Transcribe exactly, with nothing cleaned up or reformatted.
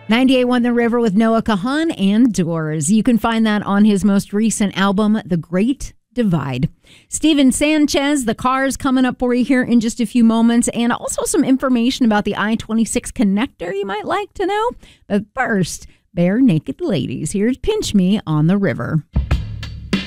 ninety-eight point one The River with Noah Kahan and Doors. You can find that on his most recent album, The Great Divide. Steven Sanchez, The Cars, coming up for you here in just a few moments, and also some information about the I twenty-six connector you might like to know. But first, Bare Naked Ladies. Here's Pinch Me on the River.